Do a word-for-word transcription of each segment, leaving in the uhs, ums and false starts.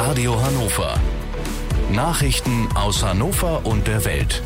Radio Hannover. Nachrichten aus Hannover und der Welt.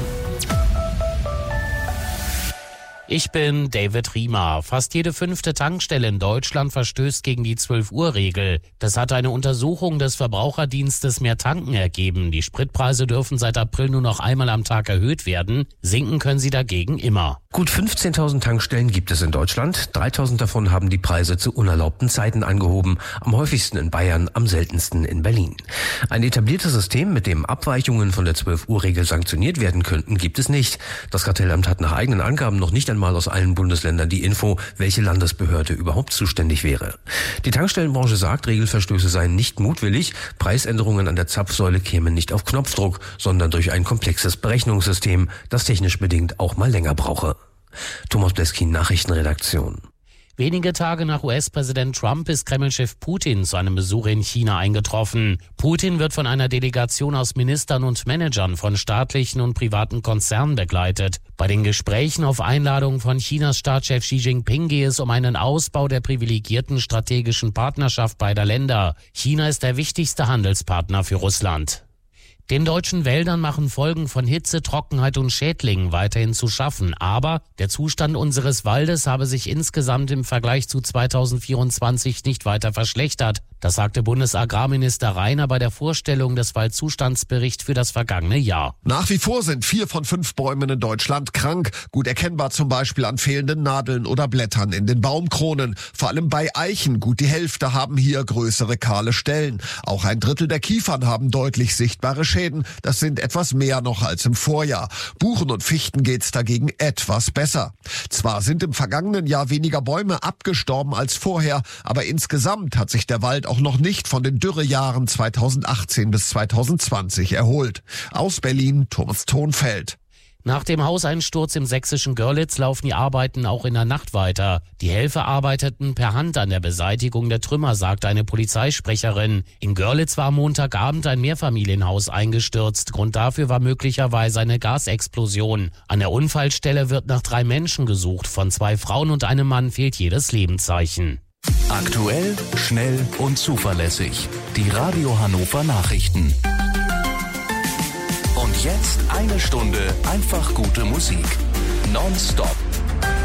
Ich bin David Riemer. Fast jede fünfte Tankstelle in Deutschland verstößt gegen die zwölf-Uhr-Regel. Das hat eine Untersuchung des Verbraucherdienstes Mehr Tanken ergeben. Die Spritpreise dürfen seit April nur noch einmal am Tag erhöht werden. Sinken können sie dagegen immer. Gut fünfzehntausend Tankstellen gibt es in Deutschland. dreitausend davon haben die Preise zu unerlaubten Zeiten angehoben. Am häufigsten in Bayern, am seltensten in Berlin. Ein etabliertes System, mit dem Abweichungen von der zwölf-Uhr-Regel sanktioniert werden könnten, gibt es nicht. Das Kartellamt hat nach eigenen Angaben noch nicht einmal aus allen Bundesländern die Info, welche Landesbehörde überhaupt zuständig wäre. Die Tankstellenbranche sagt, Regelverstöße seien nicht mutwillig. Preisänderungen an der Zapfsäule kämen nicht auf Knopfdruck, sondern durch ein komplexes Berechnungssystem, das technisch bedingt auch mal länger brauche. Thomas Bleskin, Nachrichtenredaktion. Wenige Tage nach U S-Präsident Trump ist Kreml-Chef Putin zu einem Besuch in China eingetroffen. Putin wird von einer Delegation aus Ministern und Managern von staatlichen und privaten Konzernen begleitet. Bei den Gesprächen auf Einladung von Chinas Staatschef Xi Jinping gehe es um einen Ausbau der privilegierten strategischen Partnerschaft beider Länder. China ist der wichtigste Handelspartner für Russland. Den deutschen Wäldern machen Folgen von Hitze, Trockenheit und Schädlingen weiterhin zu schaffen. Aber der Zustand unseres Waldes habe sich insgesamt im Vergleich zu zweitausendvierundzwanzig nicht weiter verschlechtert. Das sagte Bundesagrarminister Rainer bei der Vorstellung des Waldzustandsberichts für das vergangene Jahr. Nach wie vor sind vier von fünf Bäumen in Deutschland krank. Gut erkennbar zum Beispiel an fehlenden Nadeln oder Blättern in den Baumkronen. Vor allem bei Eichen, gut die Hälfte, haben hier größere kahle Stellen. Auch ein Drittel der Kiefern haben deutlich sichtbare Schäden. Das sind etwas mehr noch als im Vorjahr. Buchen und Fichten geht's dagegen etwas besser. Zwar sind im vergangenen Jahr weniger Bäume abgestorben als vorher, aber insgesamt hat sich der Wald auch noch nicht von den Dürrejahren zweitausendachtzehn bis zweitausendzwanzig erholt. Aus Berlin, Thomas Thonfeld. Nach dem Hauseinsturz im sächsischen Görlitz laufen die Arbeiten auch in der Nacht weiter. Die Helfer arbeiteten per Hand an der Beseitigung der Trümmer, sagte eine Polizeisprecherin. In Görlitz war am Montagabend ein Mehrfamilienhaus eingestürzt. Grund dafür war möglicherweise eine Gasexplosion. An der Unfallstelle wird nach drei Menschen gesucht. Von zwei Frauen und einem Mann fehlt jedes Lebenszeichen. Aktuell, schnell und zuverlässig. Die Radio Hannover Nachrichten. Und jetzt eine Stunde einfach gute Musik. Nonstop.